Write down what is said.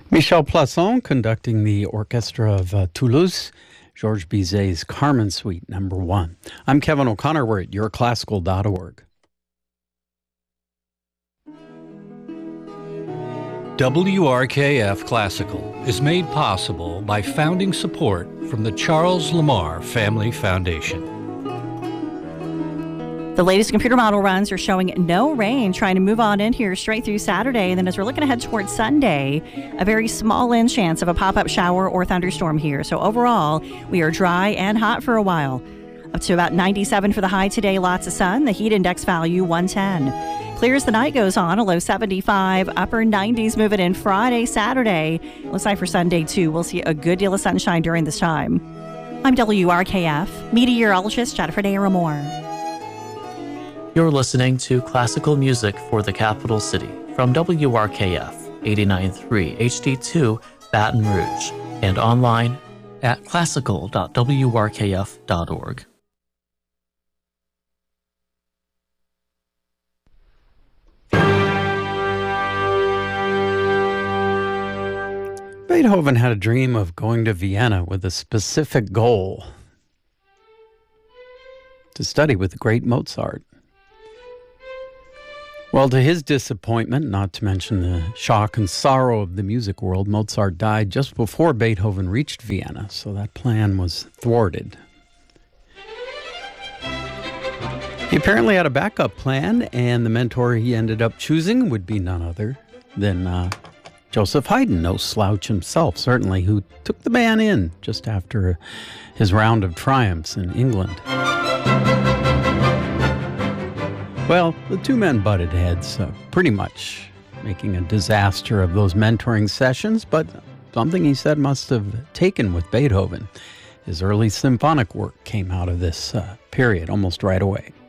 Michel Plasson conducting the Orchestra of Toulouse, Georges Bizet's Carmen Suite No. 1. I'm Kevin O'Connor. We're at yourclassical.org. WRKF Classical is made possible by founding support from the Charles Lamar Family Foundation. The latest computer model runs are showing no rain, trying to move on in here straight through Saturday. And then as we're looking ahead towards Sunday, a very small chance of a pop-up shower or thunderstorm here. So overall, we are dry and hot for a while. Up to about 97 for the high today, lots of sun. The heat index value 110. Clear as the night goes on, a low 75, upper 90s moving in Friday, Saturday. Looks like for Sunday too, we'll see a good deal of sunshine during this time. I'm WRKF meteorologist Jennifer Naramore. You're listening to classical music for the capital city from WRKF 89.3 HD2 Baton Rouge and online at classical.wrkf.org. Beethoven had a dream of going to Vienna with a specific goal: to study with the great Mozart. Well, to his disappointment, not to mention the shock and sorrow of the music world, Mozart died just before Beethoven reached Vienna, so that plan was thwarted. He apparently had a backup plan, and the mentor he ended up choosing would be none other than Joseph Haydn, no slouch himself, certainly, who took the man in just after his round of triumphs in England. Well, the two men butted heads, pretty much making a disaster of those mentoring sessions, but something he said must have taken with Beethoven. His early symphonic work came out of this period almost right away.